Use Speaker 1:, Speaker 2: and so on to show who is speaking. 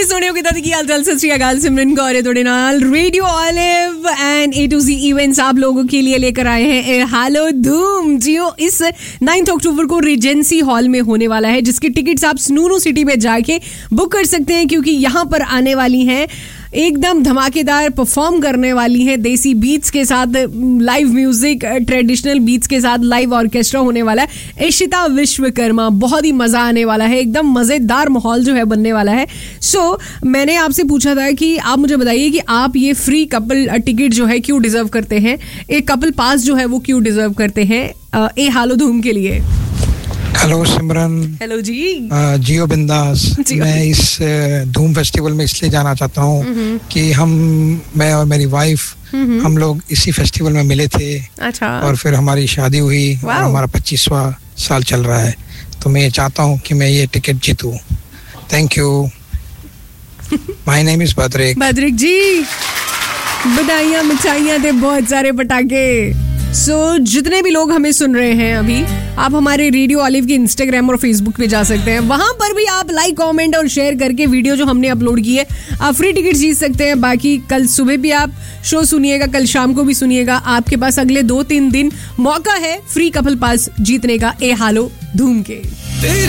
Speaker 1: सोने की दादी की हालचाल सत श्री अकाल सिमरन गौरे तोड़े नाल radio olive and A to ji events आप लोगों के लिए लेकर आए हैं हालो धूम जियो। इस 9 अक्टूबर को रीजेंसी हॉल में होने वाला है, जिसकी टिकट्स आप स्नूनू सिटी में जाके बुक कर सकते हैं, क्योंकि यहाँ पर आने वाली हैं एकदम धमाकेदार परफॉर्म करने वाली है देसी बीट्स के साथ, लाइव म्यूजिक, ट्रेडिशनल बीट्स के साथ लाइव ऑर्केस्ट्रा होने वाला है। इशिता विश्वकर्मा, बहुत ही मजा आने वाला है, एकदम मजेदार माहौल जो है बनने वाला है। सो मैंने आपसे पूछा था कि आप मुझे बताइए कि आप ये फ्री कपल टिकट जो है क्यों डिजर्व करते हैं, एक कपल पास जो है वो क्यों डिजर्व करते हैं ए हालो धूम के लिए।
Speaker 2: हेलो सिमरन।
Speaker 1: हेलो जी।
Speaker 2: जियो बिंदास। मैं इस धूम फेस्टिवल में इसलिए जाना चाहता हूँ कि मैं और मेरी वाइफ हम लोग इसी फेस्टिवल में मिले थे।
Speaker 1: अच्छा।
Speaker 2: और फिर हमारी शादी हुई और हमारा 25वां साल चल रहा है, तो मैं चाहता हूँ कि मैं ये ticket जीतूं। Thank you. My name is बद्रिक।
Speaker 1: बद्रिक जी, बधाइयाँ मिठाइयाँ दे बहुत सारे पटाखे। जितने भी लोग हमें सुन रहे हैं अभी, आप हमारे रेडियो ऑलिव के इंस्टाग्राम और फेसबुक पे जा सकते हैं, वहां पर भी आप लाइक, कमेंट और शेयर करके वीडियो जो हमने अपलोड की है आप फ्री टिकट जीत सकते हैं। बाकी कल सुबह भी आप शो सुनिएगा, कल शाम को भी सुनिएगा, आपके पास अगले 2-3 दिन मौका है फ्री कपल पास जीतने का ए हालो धूम के।